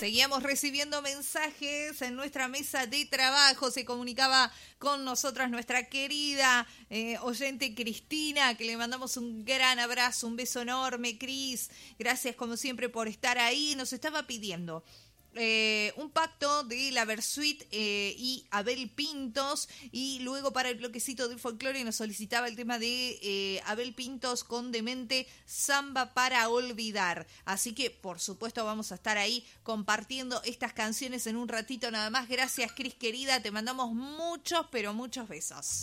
Seguíamos recibiendo mensajes en nuestra mesa de trabajo. Se comunicaba con nosotras nuestra querida oyente Cristina, que le mandamos un gran abrazo, un beso enorme, Cris. Gracias como siempre por estar ahí. Nos estaba pidiendo un pacto de la Versuit y Abel Pintos, y luego para el bloquecito del folclore nos solicitaba el tema de Abel Pintos con Demente, Samba para olvidar. Así que por supuesto vamos a estar ahí compartiendo estas canciones en un ratito nada más. Gracias, Cris querida, te mandamos muchos pero muchos besos.